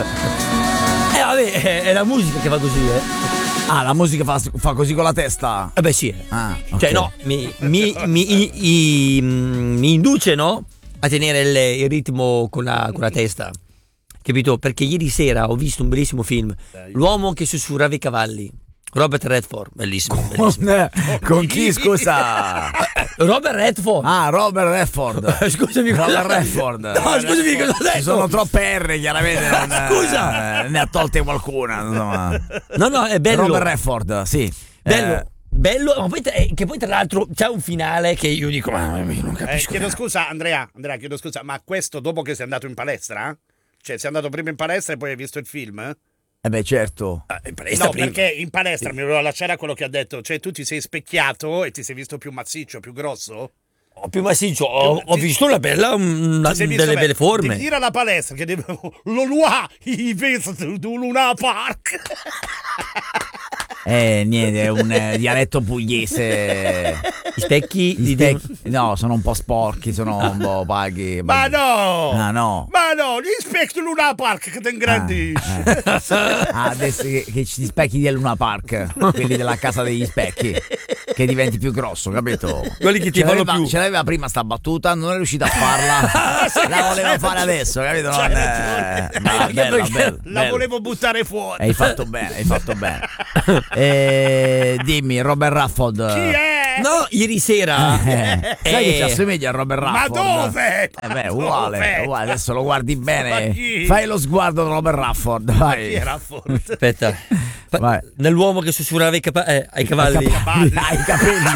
Vabbè, è la musica che fa così, Ah, la musica fa così con la testa? Beh sì. Ah, Cioè ok. no, mi induce, no? A tenere il ritmo con la testa. Capito? Perché ieri sera ho visto un bellissimo film, L'uomo che sussurrava i cavalli. Robert Redford, bellissimo, bellissimo. Con chi, scusa? Robert Redford. Ah, Robert Redford. Scusami, Robert Redford. No, scusami, cosa ho detto? Ci sono troppe R, chiaramente. Scusa. Ne ha tolte qualcuna, insomma. No, è bello. Robert Redford, sì. Bello. Bello, ma poi, che poi tra l'altro c'è un finale che io dico, ma io non capisco. Chiedo scusa, Andrea, chiedo scusa, ma questo dopo che sei andato in palestra? Cioè, sei andato prima in palestra e poi hai visto il film? Beh, certo. No, perché in palestra mi volevo lasciare a quello che ha detto. Cioè, tu ti sei specchiato e ti sei visto più massiccio, più grosso? Più massiccio, ho visto una bella, delle belle forme. Devi dire alla palestra che devo lo lua i visto du Luna Park. Niente, è un dialetto pugliese. I specchi no, sono un po' sporchi, sono un po' paghi. Ma no! Ah, no. Ma no, gli specchi di Luna Park che ti ingrandisci. Adesso che ci specchi di Luna Park, quelli della casa degli specchi, che diventi più grosso, capito? Quelli che ti fanno più. Ce l'aveva prima sta battuta, non è riuscito a farla. La voleva fare adesso, capito? La volevo buttare fuori. Hai fatto bene. Dimmi, Robert Redford. Chi è? No, ieri sera. Sai che ci assomiglia a Robert Ma Redford? dove? Uguale. Adesso lo guardi Ma bene. chi? Fai lo sguardo di Robert Redford. Vai. Chi era forte? Aspetta. Vai. Nell'uomo che sussurrava ai cavalli. Ai capelli.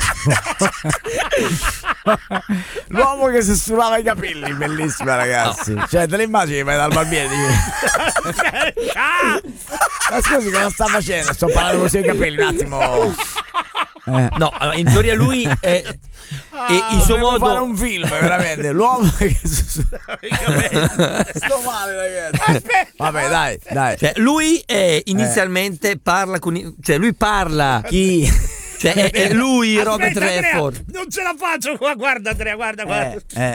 L'uomo che sussurrava i capelli, bellissima, ragazzi. No. Cioè, te le immagini, vai dal barbiere e dici, ma scusi, cosa sta facendo? Sto parlando così ai capelli, un attimo. No, in teoria lui è il suo modo fare un film, veramente. L'uomo che sussurrava i capelli. Sto male, ragazzi. Aspetta. Vabbè, dai. Cioè, lui inizialmente parla con. Cioè, lui parla. Chi? Cioè, è lui, Aspetta, Robert Andrea, Redford. non ce la faccio qua, guarda Andrea, guarda.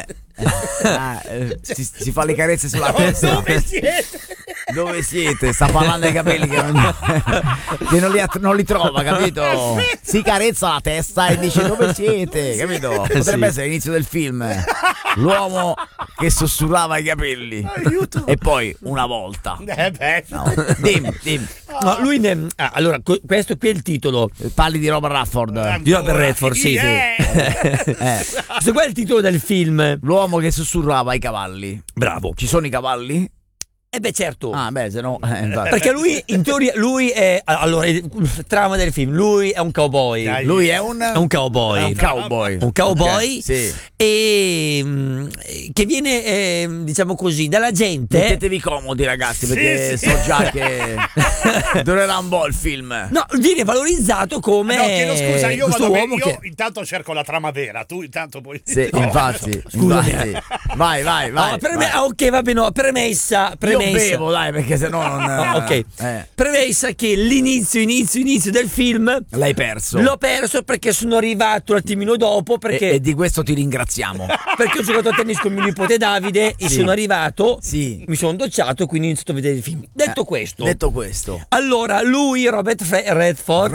Si fa le carezze sulla testa. Dove siete? Dove siete? Sta parlando ai capelli che non li trova, capito? Si carezza la testa e dice dove siete, capito? Potrebbe essere l'inizio del film. L'uomo che sussurrava i capelli. Aiuto. E poi una volta. No. Dimmi. No, lui allora, questo qui è il titolo. Parli di Robert Redford. Di Robert Redford, sì. Questo qua è il titolo del film. L'uomo che sussurrava i cavalli. Bravo. Ci sono i cavalli? Beh, certo. Se no. Perché lui, in teoria, lui è. Allora, il trama del film, lui è un cowboy. Lui è un cowboy. Un cowboy. Un cowboy. Okay, sì. E che viene, diciamo così, dalla gente. Mettetevi comodi, ragazzi, perché Sì. so già che durerà un po' il film. No, viene valorizzato come. No, chiedo scusa, io questo vado uomo io che. intanto cerco la trama vera, tu intanto poi. Sì, No. infatti. Vai. No, ok, va bene, premessa. Io bevo, dai, perché sennò non. Ok. Premessa che l'inizio del film L'hai perso. l'ho perso perché sono arrivato un attimino dopo. Perché E di questo ti ringraziamo. Perché ho giocato a tennis con mio nipote Davide e Sì. sono arrivato, Sì. mi sono docciato e quindi ho iniziato a vedere il film. Detto questo, Allora, lui, Robert Redford,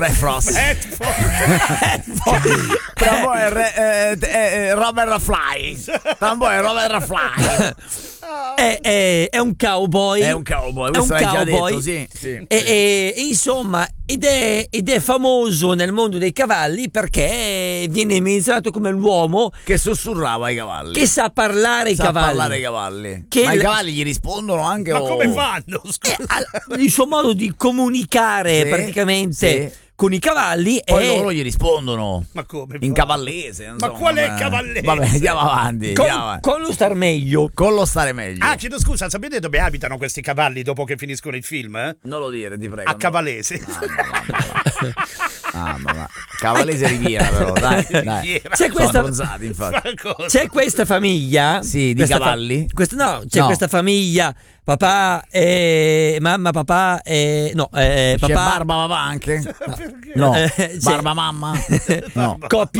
tra un po' è Robert Fly. Tra un po' è Robert Fly. è un cowboy. È un cowboy, È questo un l'hai già cowboy. detto, sì. E insomma, ed è famoso nel mondo dei cavalli perché viene menzionato come l'uomo Che sussurrava ai cavalli. che sa parlare ai Sa cavalli. parlare ai cavalli. Che Ma i cavalli gli rispondono anche Ma o. come fanno? Il suo modo di comunicare Sì, praticamente sì. con i cavalli Poi è loro gli rispondono. Ma come? In cavallese. Ma qual è cavallese? Vabbè, andiamo avanti. con lo star meglio. Con lo stare meglio. Ah, chiedo scusa, sapete dove abitano questi cavalli dopo che finiscono il film? Non lo dire, ti prego. A Cavallese. Ma Cavallese Riviera, però, dai. C'è Sono questa, abbronzati, infatti. c'è questa famiglia. Sì, di questa cavalli? C'è No. questa famiglia. Papà e mamma, papà e. No, C'è papà. Barba papà anche? No. c'è- Barba mamma? No. Coppia.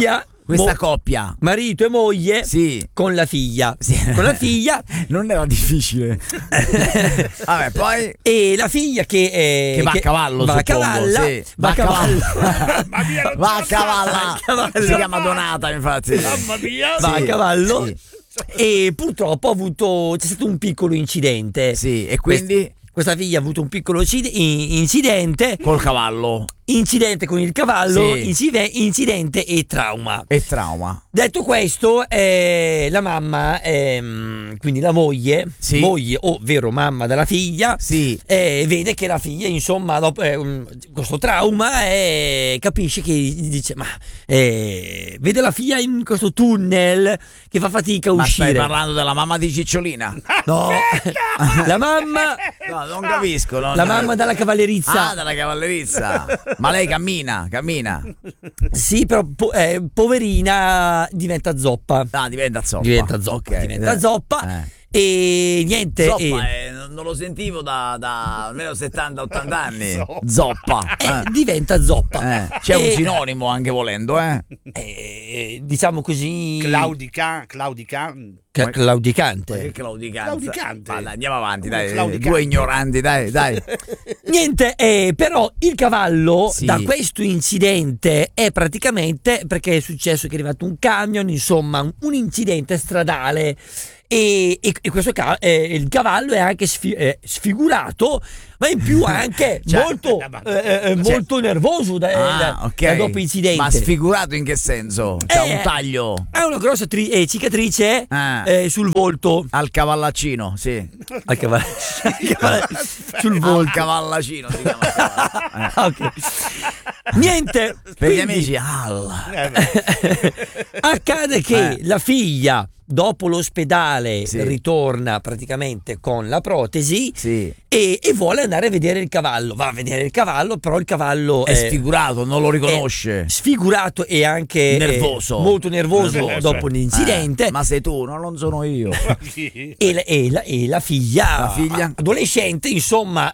questa coppia. Marito e moglie Sì. con la figlia. Sì. Con la figlia Non era difficile. Vabbè, poi e la figlia che va a cavallo, va a suppongo, cavalla, sì. va a cavallo. Mamma mia, non va a ce la cavalla. Va a cavallo. Si chiama Donata, infatti. Mamma mia. Va a cavallo Sì. e purtroppo c'è stato un piccolo incidente. Sì, e quindi Questa figlia ha avuto un piccolo incidente. col cavallo Incidente con il cavallo, Sì. incidente e trauma. e trauma. Detto questo, la mamma, quindi la moglie, Sì. moglie ovvero mamma della figlia, Sì. vede che la figlia, insomma, dopo questo trauma, capisce che dice: ma vede la figlia in questo tunnel che fa fatica a Ma uscire. stai parlando della mamma di Cicciolina? No, la mamma, No, non capisco. la mamma della cavallerizza. Ah, dalla cavallerizza. Ma lei cammina. Sì, però poverina diventa zoppa. Ah, diventa zoppa. Diventa zoppa, Ok. diventa zoppa. E niente. Zoppa, non lo sentivo da almeno 70-80 anni. Zoppa. Diventa zoppa. C'è un E- sinonimo anche volendo, diciamo così. Claudica. Claudicante. Che claudicanza. Claudicante. Ma dai, andiamo avanti, dai. Claudicante. Due ignoranti, dai. Niente, però il cavallo Sì. da questo incidente è praticamente perché è successo che è arrivato un camion, insomma, un incidente stradale. E questo il cavallo è anche sfigurato, ma in più anche Cioè, molto nervoso da dopo incidente. Ma sfigurato in che senso? C'ha un taglio Ha una grossa cicatrice Ah. sul volto. al cavallaccino, sì. Al cavallo. Sul Al volto. cavallacino si chiama. Ah, ok. Niente. Per gli quindi amici, Al. accade che la figlia dopo l'ospedale Sì. ritorna praticamente con la protesi Sì. e vuole andare a vedere il cavallo. Va a vedere il cavallo, però il cavallo È sfigurato, non lo riconosce. è sfigurato e anche Nervoso. molto nervoso Nervoso. dopo l'incidente. Ma sei tu, no, non sono io. E la figlia, La figlia? adolescente, insomma,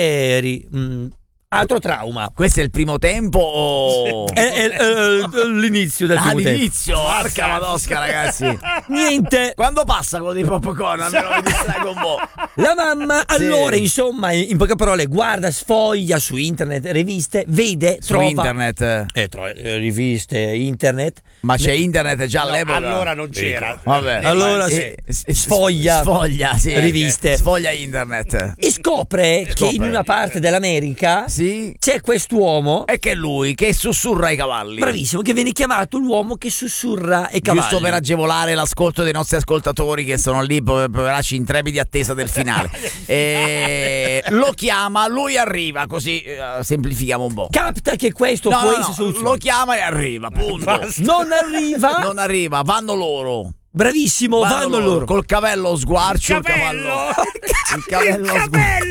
altro trauma. Questo è il primo tempo o... È l'inizio del primo tempo. All'inizio, arca madosca, ragazzi. Niente. Quando passa quello di popcorn, almeno mi distrago un po'. La mamma, allora, insomma, in poche parole, guarda, sfoglia su internet, riviste, vede, Su trova internet. riviste, internet. Ma c'è internet già all'epoca? Allora non c'era. Vabbè. Allora sfoglia sì, riviste. Sfoglia internet. E scopre che in una parte dell'America Sì. c'è quest'uomo, E che è lui che sussurra ai cavalli. bravissimo, che viene chiamato l'uomo che sussurra ai cavalli. Giusto per agevolare l'ascolto dei nostri ascoltatori che sono lì, poveracci, in trepidi attesa del finale. Lo chiama, lui arriva, così semplifichiamo un po'. Capta che questo No, può no, essere no, soluzione. lo chiama e arriva, punto. Non arriva. Non arriva, vanno loro. Bravissimo, vanno loro. Col cavello sguarcio, il cavallo. Il cavello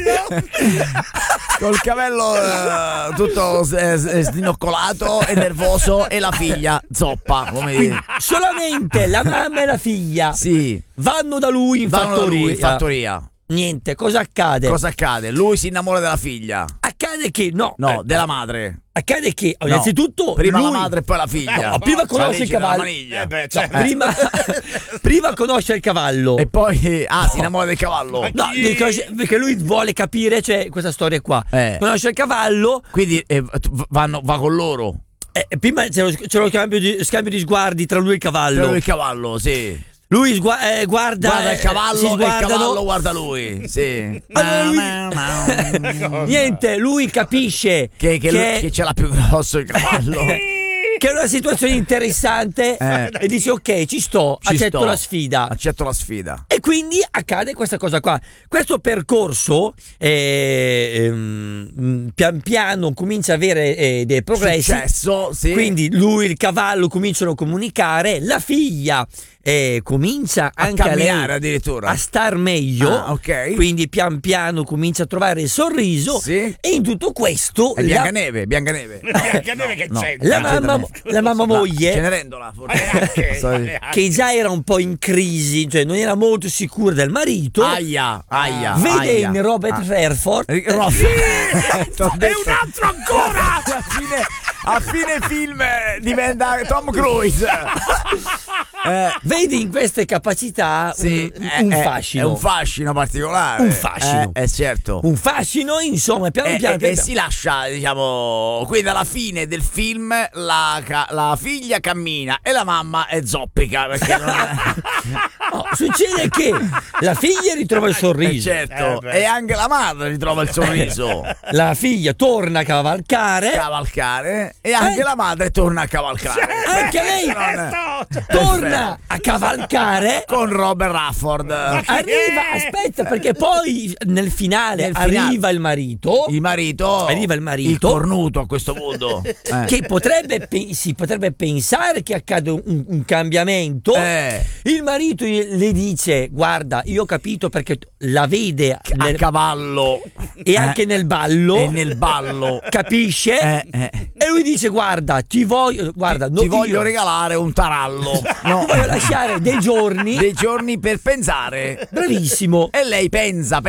col cavello tutto sdinoccolato e nervoso e la figlia zoppa, come dire. Solamente la mamma e la figlia Sì, vanno da lui in vanno da lui in fattoria. fattoria. Niente, cosa accade? Cosa accade? Lui si innamora della figlia. Accade che no, Della madre. accade che No. innanzitutto Prima lui, la madre e poi la figlia. No, prima conosce Cioè, il cavallo. della maniglia. prima conosce il cavallo. E poi si innamora del cavallo. No, perché lui vuole capire, cioè, questa storia qua. Conosce il cavallo. Quindi va con loro. Prima c'è lo scambio di sguardi tra lui e il cavallo. Tra lui e il cavallo, sì. Lui guarda Guarda il si cavallo e il sguardano. cavallo guarda lui. Sì. Allora niente, lui capisce Che ce l'ha più grosso il cavallo. che è una situazione interessante e dice ok, ci sto, accetto la sfida. Accetto la sfida. E quindi accade questa cosa qua. Questo percorso pian piano comincia a avere dei progressi. Successo, sì. Quindi lui e il cavallo cominciano a comunicare, la figlia comincia anche camminare lei addirittura. a star meglio. Ah, ok. Quindi pian piano comincia a trovare il sorriso. Sì. E in tutto questo È Biancaneve. Biancaneve che c'è? la mamma moglie, Cenerentola, forse. che già era un po' in crisi, cioè non era molto sicura del marito, Aia. vede in Robert Redford È un altro ancora. a fine film diventa Tom Cruise. Vedi in queste capacità un fascino. È un fascino particolare. Un fascino. Certo. Un fascino, insomma, piano piano. E si lascia, diciamo, quindi alla fine del film la figlia cammina e la mamma è zoppica perché non No, succede che la figlia ritrova il sorriso. certo, e anche la madre ritrova il sorriso. La figlia torna a cavalcare E anche la madre torna a cavalcare. Anche lei torna a cavalcare con Robert Rafford. Aspetta, perché poi nel finale arriva il marito. Arriva il marito. Il cornuto a questo punto. Che si potrebbe pensare che accade un cambiamento. Il marito le dice: guarda, io ho capito, perché la vede a cavallo e anche nel ballo. E nel ballo capisce. E lui dice: guarda, ti voglio regalare un tarallo. No. Ti voglio lasciare dei giorni per pensare. Bravissimo. E lei pensa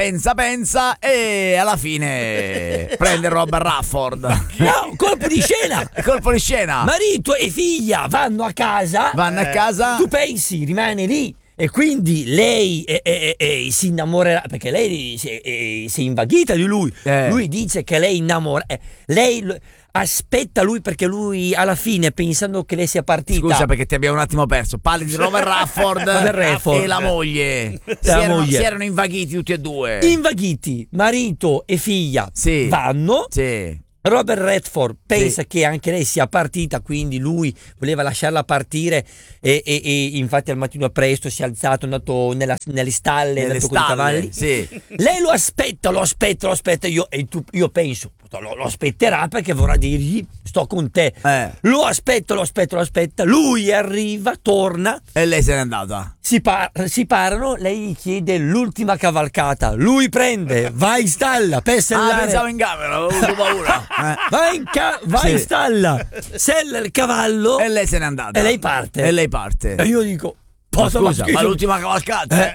e alla fine prende Robert Rafford. No, colpo di scena. Marito e figlia vanno a casa. Tu pensi, rimane lì. E quindi lei si innamorerà, perché lei si è invaghita di lui. Lui dice che lei innamora. Lei aspetta lui, perché lui alla fine, pensando che lei sia partita. Scusa, perché ti abbiamo un attimo perso. Parli di Robert Rafford e la moglie. Si erano invaghiti tutti e due. Invaghiti, marito e figlia vanno. Sì. Robert Redford pensa che anche lei sia partita, quindi lui voleva lasciarla partire e infatti al mattino presto si è alzato, è andato nelle stalle, con i cavalli. Lei lo aspetta, io penso lo aspetterà perché vorrà dirgli sto con te. Lo aspetta, lui arriva, torna e lei se n'è andata. Si parano, lei gli chiede l'ultima cavalcata, lui prende, va in stalla per sellare. Pensavo in camera, avevo avuto paura. Va in stalla, sella il cavallo e lei se n'è andata. E lei parte. E io dico: ma l'ultima cavalcata.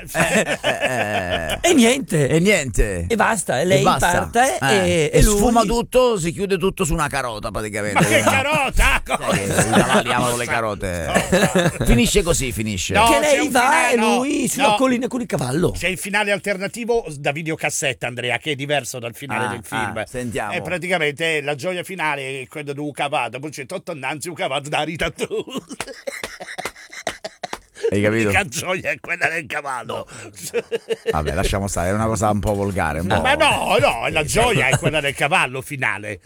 E niente. E basta. E lei parte e lui sfuma tutto, si chiude tutto su una carota praticamente. Ma che carota? I cavalli amano le carote. Finisce così. No, che lei va e lui sulla collina con il cavallo. C'è il finale alternativo da videocassetta, Andrea, che è diverso dal finale del film. Sentiamo. E praticamente la gioia finale è quella di un cavallo, poi c'è tutto innanzi un cavallo da ritatu. Hai capito? L'unica gioia è quella del cavallo. Vabbè, lasciamo stare, è una cosa un po' volgare. Ma no, la gioia è quella del cavallo finale.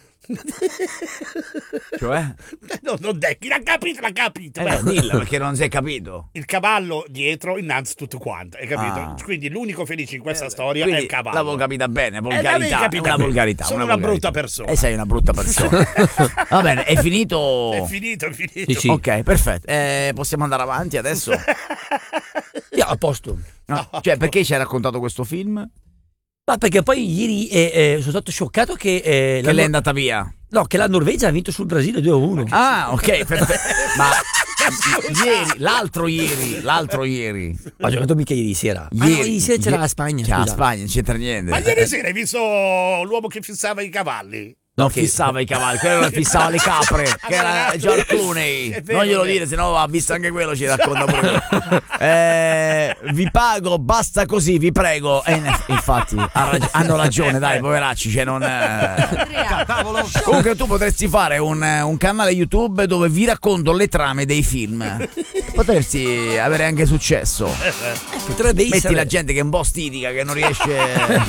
Cioè? No, non Decchi, l'ha capito. Dillo, perché non si è capito. Il cavallo dietro, innanzi tutto quanto, hai capito? Quindi l'unico felice in questa storia è il cavallo. L'avevo capita bene, volgarità. Una volgarità. Sono una brutta persona. E sei una brutta persona. Va bene, è finito. È finito. Sì. Ok, perfetto. Possiamo andare avanti adesso? A posto. No. Cioè, perché ci hai raccontato questo film? Ma perché poi ieri sono stato scioccato che lei è andata via. No, che la Norvegia ha vinto sul Brasile 2-1. Ah, ok, perfetto. Ma l'altro ieri. Ha giocato mica ieri sera. Ieri sera c'era la Spagna. C'era la Spagna, non c'entra niente. Ma ieri sera hai visto l'uomo che fissava i cavalli? Non fissava i cavalli, quello che fissava le capre, che era George Clooney. Non glielo dire, sennò ha visto anche quello, ci racconta pure. Vi pago, basta così, vi prego. Infatti, hanno ragione, dai, poveracci. Cioè non. Comunque, tu potresti fare un canale YouTube dove vi racconto le trame dei film. Potresti avere anche successo. Potrebbe essere. Metti la gente che è un po' stitica, che non riesce.